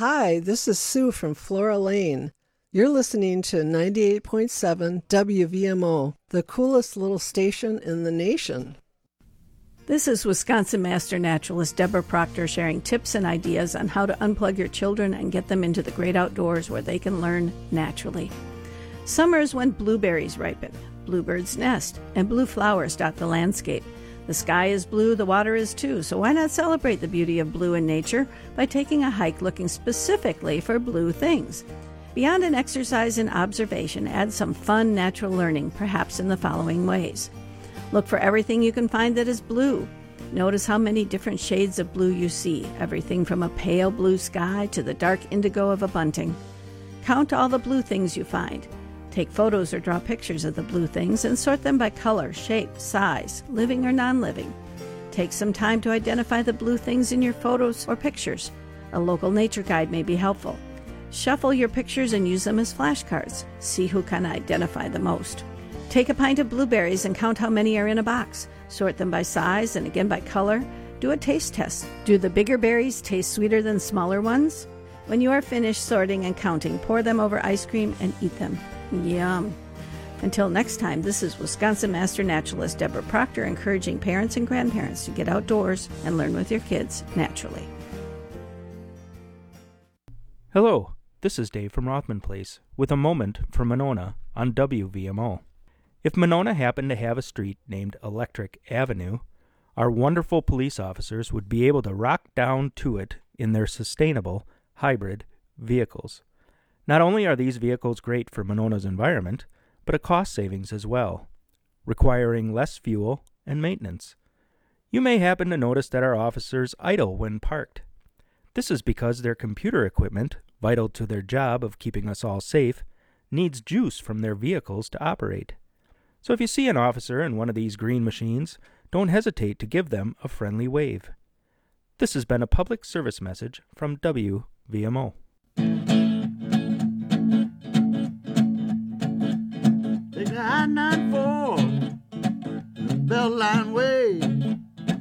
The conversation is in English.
Hi, this is Sue from Flora Lane. You're listening to 98.7 WVMO, the coolest little station in the nation. This is Wisconsin Master Naturalist Deborah Proctor sharing tips and ideas on how to unplug your children and get them into the great outdoors where they can learn naturally. Summer is when blueberries ripen, bluebirds nest, and blue flowers dot the landscape. The sky is blue, the water is too, so why not celebrate the beauty of blue in nature by taking a hike looking specifically for blue things? Beyond an exercise in observation, add some fun natural learning, perhaps in the following ways. Look for everything you can find that is blue. Notice how many different shades of blue you see, everything from a pale blue sky to the dark indigo of a bunting. Count all the blue things you find. Take photos or draw pictures of the blue things and sort them by color, shape, size, living or non-living. Take some time to identify the blue things in your photos or pictures. A local nature guide may be helpful. Shuffle your pictures and use them as flashcards. See who can identify the most. Take a pint of blueberries and count how many are in a box. Sort them by size and again by color. Do a taste test. Do the bigger berries taste sweeter than smaller ones? When you are finished sorting and counting, pour them over ice cream and eat them. Yum. Until next time, this is Wisconsin Master Naturalist Deborah Proctor encouraging parents and grandparents to get outdoors and learn with your kids naturally. Hello, this is Dave from Rothman Place with a moment for Monona on WVMO. If Monona happened to have a street named Electric Avenue, our wonderful police officers would be able to rock down to it in their sustainable hybrid vehicles. Not only are these vehicles great for Monona's environment, but a cost savings as well, requiring less fuel and maintenance. You may happen to notice that our officers idle when parked. This is because their computer equipment, vital to their job of keeping us all safe, needs juice from their vehicles to operate. So if you see an officer in one of these green machines, don't hesitate to give them a friendly wave. This has been a public service message from WVMO.